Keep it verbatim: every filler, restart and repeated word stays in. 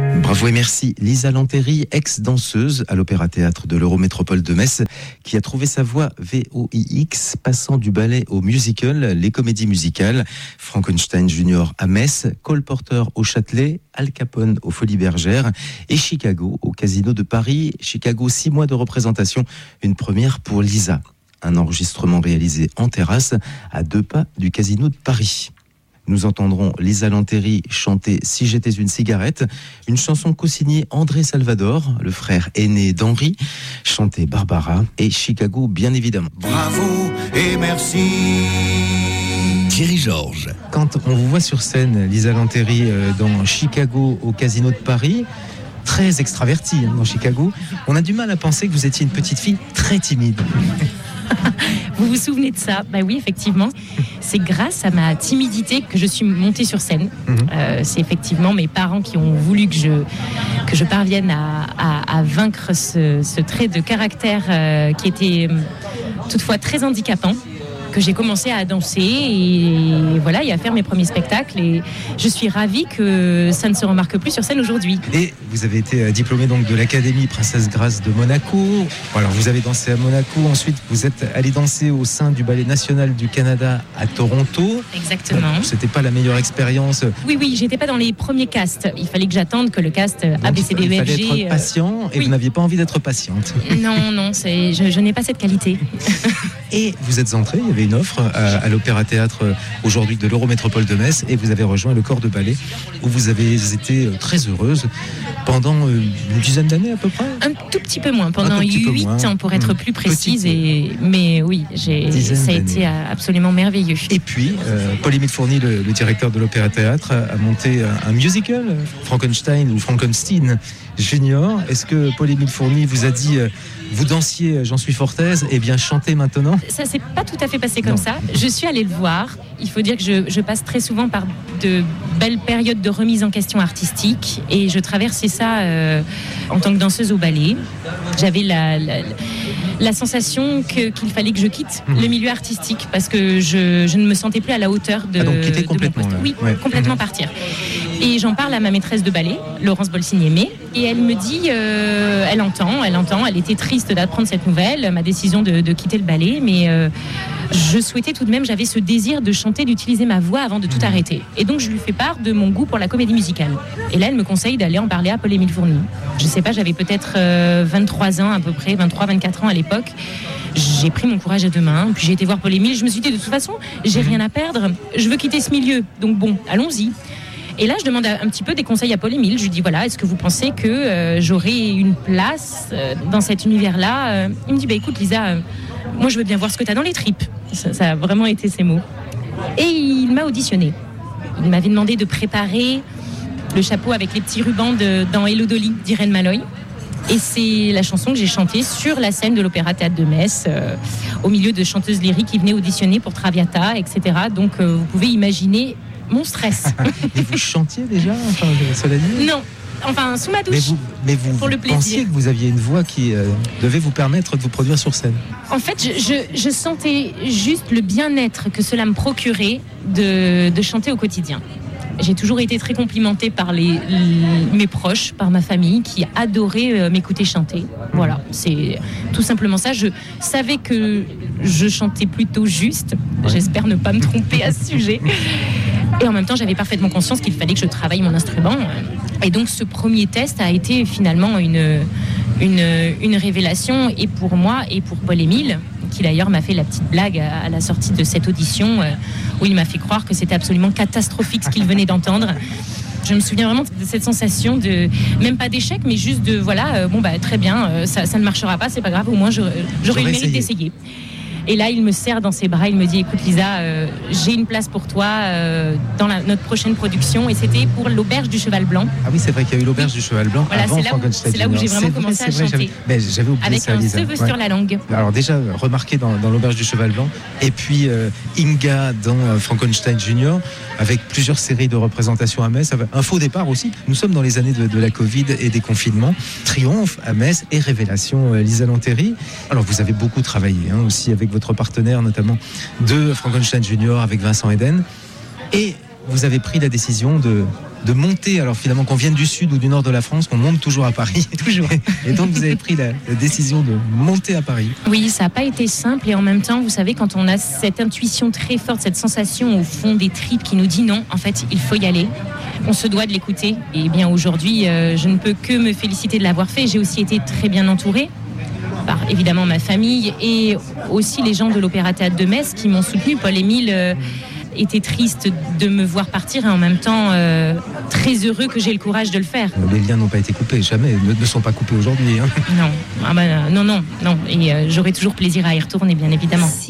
Bravo et merci. Lisa Lanteri, ex-danseuse à l'Opéra-Théâtre de l'Eurométropole de Metz, qui a trouvé sa voie V O I X, passant du ballet au musical, les comédies musicales, Frankenstein Junior à Metz, Cole Porter au Châtelet, Al Capone aux Folies Bergères et Chicago au Casino de Paris. Chicago, six mois de représentation, une première pour Lisa. Un enregistrement réalisé en terrasse à deux pas du Casino de Paris. Nous entendrons Lisa Lanteri chanter « Si j'étais une cigarette », une chanson co-signée André Salvador, le frère aîné d'Henri, chanter Barbara et Chicago bien évidemment. Bravo et merci. Thierry Georges. Quand on vous voit sur scène, Lisa Lanteri, dans Chicago au Casino de Paris, très extravertie hein, dans Chicago, on a du mal à penser que vous étiez une petite fille très timide. Vous vous souvenez de ça? Bah oui, effectivement. C'est grâce à ma timidité que je suis montée sur scène. Mmh. Euh, c'est effectivement mes parents qui ont voulu que je, que je parvienne à, à, à vaincre ce, ce trait de caractère euh, qui était euh, toutefois très handicapant, que j'ai commencé à danser et voilà, et à faire mes premiers spectacles. Et je suis ravie que ça ne se remarque plus sur scène aujourd'hui. Et vous avez été diplômée donc de l'Académie Princesse Grace de Monaco. Alors vous avez dansé à Monaco. Ensuite, vous êtes allée danser au sein du Ballet National du Canada à Toronto. Exactement. Donc, c'était pas la meilleure expérience. Oui, oui, j'étais pas dans les premiers castes. Il fallait que j'attende que le cast A B C D E F G. Il fallait être patient et oui. Vous n'aviez pas envie d'être patiente. Non, non, c'est, je, je n'ai pas cette qualité. Et vous êtes entrée, il y avait une offre à, à l'Opéra-Théâtre aujourd'hui de l'Eurométropole de Metz et vous avez rejoint le corps de ballet où vous avez été très heureuse pendant une dizaine d'années à peu près. Un tout petit peu moins, pendant huit ans pour être mmh. plus précise. Et... Mais oui, j'ai... ça a été absolument merveilleux. Et puis, euh, Paul-Émile Fourny, le, le directeur de l'Opéra-Théâtre, a monté un, un musical, Frankenstein ou Frankenstein Junior. Est-ce que Paul-Émile Fourny vous a dit... Euh, vous dansiez J'en suis fort aise, et bien chantez maintenant? Ça s'est pas tout à fait passé comme non. ça. Je suis allée le voir. Il faut dire que je, je passe très souvent par de belles périodes de remise en question artistique et je traversais ça euh, en tant que danseuse au ballet. J'avais la, la, la sensation que, qu'il fallait que je quitte mmh. le milieu artistique parce que je, je ne me sentais plus à la hauteur de, ah, donc, quitter de complètement, mon poste. Là. Oui, ouais. complètement mmh. partir. Et j'en parle à ma maîtresse de ballet, Laurence Bolsigné-Aimé, et elle me dit, euh, elle entend, elle entend, elle était triste d'apprendre cette nouvelle, ma décision de, de quitter le ballet, mais euh, je souhaitais tout de même, j'avais ce désir de chanter, d'utiliser ma voix avant de tout arrêter. Et donc je lui fais part de mon goût pour la comédie musicale. Et là, elle me conseille d'aller en parler à Paul-Émile Fourny. Je sais pas, j'avais peut-être euh, vingt-trois ans à peu près, vingt-trois vingt-quatre ans à l'époque. J'ai pris mon courage à deux mains, puis j'ai été voir Paul-Émile. Je me suis dit, de toute façon, j'ai rien à perdre, je veux quitter ce milieu, donc bon, allons-y. Et là, je demande un petit peu des conseils à Paul-Émile. Je lui dis, voilà, est-ce que vous pensez que euh, j'aurai une place euh, dans cet univers-là? Il me dit, bah, écoute, Lisa, euh, moi, je veux bien voir ce que tu as dans les tripes. Ça, ça a vraiment été ses mots. Et il m'a auditionné. Il m'avait demandé de préparer le chapeau avec les petits rubans de, dans Hello Dolly d'Irène Malloy. Et c'est la chanson que j'ai chantée sur la scène de l'Opéra-Théâtre de Metz, euh, au milieu de chanteuses lyriques qui venaient auditionner pour Traviata, et cetera. Donc, euh, vous pouvez imaginer mon stress. Et vous chantiez déjà, enfin, cela dit? Non, enfin sous ma douche. Mais vous, mais vous, pour le vous pensiez que vous aviez une voix qui euh, devait vous permettre de vous produire sur scène? En fait, je, je, je sentais juste le bien-être que cela me procurait de, de chanter au quotidien. J'ai toujours été très complimentée par les, les, mes proches, par ma famille, qui adorait euh, m'écouter chanter. Voilà, c'est tout simplement ça. Je savais que je chantais plutôt juste. Ouais. J'espère ne pas me tromper à ce sujet. Et en même temps, j'avais parfaitement conscience qu'il fallait que je travaille mon instrument. Et donc, ce premier test a été finalement une, une, une révélation, et pour moi, et pour Paul-Émile, qui d'ailleurs m'a fait la petite blague à la sortie de cette audition, où il m'a fait croire que c'était absolument catastrophique ce qu'il venait d'entendre. Je me souviens vraiment de cette sensation de, même pas d'échec, mais juste de, voilà, bon bah très bien, ça, ça ne marchera pas, c'est pas grave, au moins j'aurais, j'aurais eu le mérite d'essayer. Et là, il me serre dans ses bras, il me dit, écoute Lisa, euh, j'ai une place pour toi euh, dans la, notre prochaine production. Et c'était pour l'Auberge du Cheval Blanc. Ah oui, c'est vrai qu'il y a eu l'Auberge du Cheval Blanc voilà, avant c'est là, où, c'est là où j'ai vraiment c'est commencé vrai, à vrai, chanter. J'avais, ben, j'avais oublié avec ça, un Lisa. cheveu Ouais. sur la langue. Alors déjà, remarqué dans, dans l'Auberge du Cheval Blanc, et puis euh, Inga dans euh, Frankenstein Junior, avec plusieurs séries de représentations à Metz. Un faux départ aussi. Nous sommes dans les années de, de la Covid et des confinements. Triomphe à Metz et révélation euh, Lisa Lanteri. Alors vous avez beaucoup travaillé hein, aussi avec votre partenaire, notamment de Frankenstein Junior avec Vincent Eden. Et vous avez pris la décision de de monter, alors finalement qu'on vienne du sud ou du nord de la France, qu'on monte toujours à Paris. Toujours. Et donc vous avez pris la, la décision de monter à Paris. Oui, ça n'a pas été simple et en même temps, vous savez, quand on a cette intuition très forte, cette sensation au fond des tripes qui nous dit non, en fait, il faut y aller. On se doit de l'écouter. Et bien aujourd'hui, euh, je ne peux que me féliciter de l'avoir fait. J'ai aussi été très bien entourée par évidemment ma famille et aussi les gens de l'Opéra-Théâtre de Metz qui m'ont soutenue. Paul-Émile euh, était triste de me voir partir et en même temps euh, très heureux que j'ai le courage de le faire. Les liens n'ont pas été coupés, jamais, ne, ne sont pas coupés aujourd'hui. Hein. Non, ah ben, non, non, non. Et euh, j'aurai toujours plaisir à y retourner, bien évidemment.